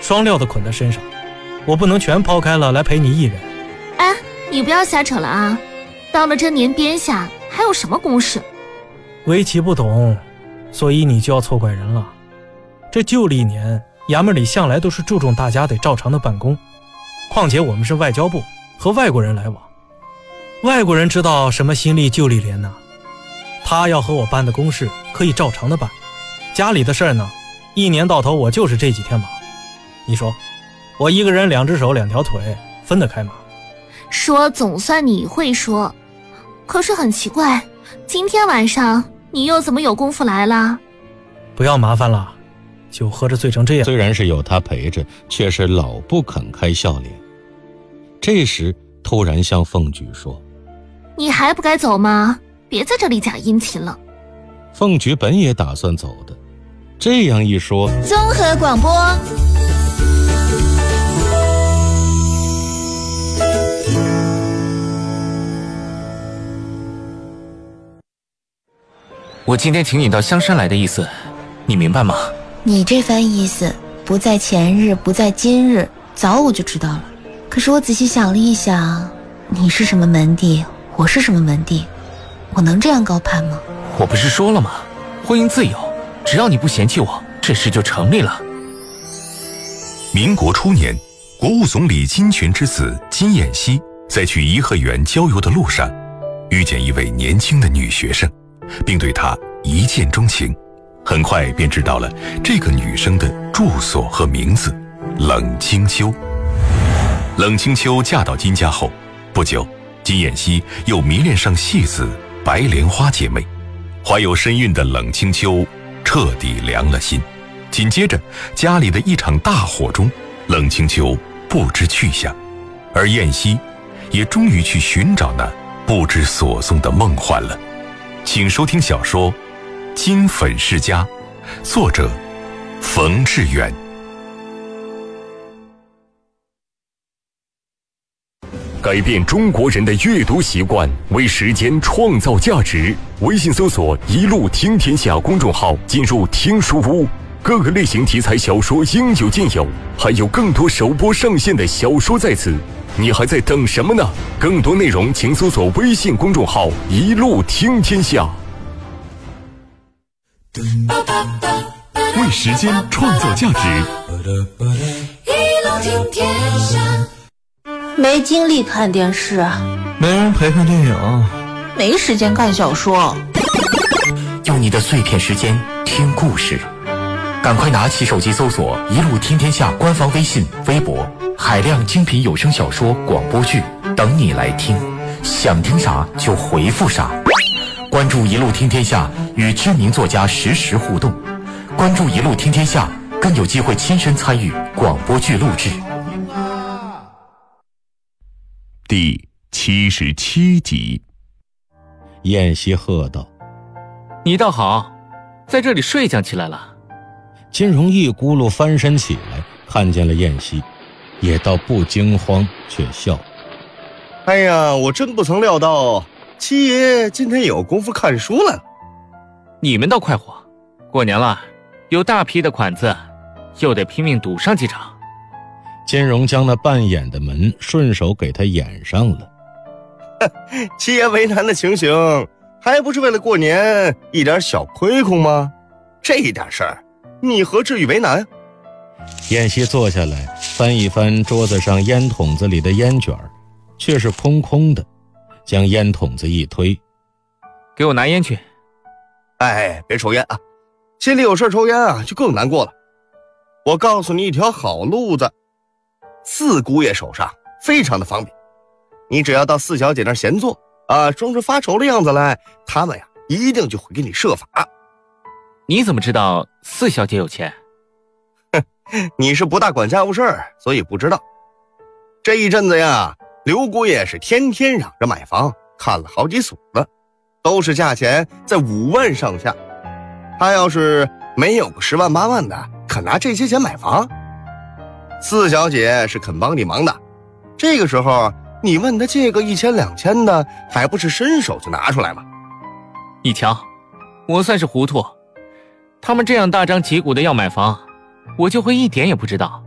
双料的捆在身上，我不能全抛开了来陪你一人。 哎，你不要瞎扯了啊！到了这年边下，还有什么公事？ 围棋不懂，所以你就要错怪人了。这旧历年，衙门里向来都是注重大家得照常的办公，况且我们是外交部，和外国人来往，外国人知道什么新历旧历年呢？他要和我办的公事可以照常的办，家里的事儿呢，一年到头我就是这几天忙。你说我一个人2只手2条腿分得开吗？ 说总算你会说，可是很奇怪，今天晚上你又怎么有功夫来了？ 不要麻烦了，酒喝着醉成这样。 虽然是有他陪着，却是老不肯开笑脸。这时突然向凤菊说： 你还不该走吗？别在这里假殷勤了。 凤菊本也打算走的，这样一说， 综合广播。 我今天请你到香山来的意思，你明白吗？ 你这番意思，不在前日，不在今日，早我就知道了。可是我仔细想了一想，你是什么门第，我是什么门第，我能这样高攀吗？ 我不是说了吗？婚姻自由，只要你不嫌弃我，这事就成立了。 民国初年，国务总理金泉之子金燕西在去颐和园郊游的路上，遇见一位年轻的女学生，并对她一见钟情，很快便知道了这个女生的住所和名字冷清秋。冷清秋嫁到金家后不久，金燕西又迷恋上戏子白莲花姐妹，怀有身孕的冷清秋彻底凉了心。紧接着家里的一场大火中，冷清秋不知去向，而燕西也终于去寻找那不知所踪的梦幻了。请收听小说《金粉世家》，作者冯志远。 改变中国人的阅读习惯，为时间创造价值。微信搜索“一路听天下”公众号，进入听书屋，各个类型题材小说应有尽有，还有更多首播上线的小说在此，你还在等什么呢？更多内容请搜索微信公众号“一路听天下”。为时间创造价值， 一路听天下。没精力看电视， 没人陪看电影， 没时间看小说， 用你的碎片时间听故事，赶快拿起手机搜索“一路听天下”官方微信、微博，海量精品有声小说、广播剧等你来听，想听啥就回复啥。关注“一路听天下”，与知名作家实时互动。关注“一路听天下”，更有机会亲身参与广播剧录制。 第77集。 燕西喝道： 你倒好，在这里睡觉起来了。 金荣一咕噜翻身起来，看见了燕西，也倒不惊慌，却笑： 哎呀，我真不曾料到七爷今天有功夫看书来了。 你们倒快活，过年了，有大批的款子，又得拼命赌上几场。 金荣将那半掩的门顺手给他掩上了。 七爷为难的情形，还不是为了过年一点小亏空吗？这点事儿，你何至于为难？ 燕西坐下来，翻一翻桌子上烟筒子里的烟卷，却是空空的，将烟筒子一推： 给我拿烟去。 哎，别抽烟啊，心里有事抽烟啊，就更难过了。我告诉你一条好路子，四姑爷手上非常的方便，你只要到四小姐那儿闲坐啊，装出发愁的样子来，他们呀一定就会给你设法。 你怎么知道四小姐有钱？ 你是不大管家务事儿，所以不知道。这一阵子呀，刘姑爷是天天嚷着买房，看了好几所了，都是价钱在5万上下。他要是没有个10万8万的，肯拿这些钱买房？四小姐是肯帮你忙的，这个时候你问他借个1000、2000的，还不是伸手就拿出来吗？ 你瞧，我算是糊涂，他们这样大张旗鼓的要买房，我就会一点也不知道。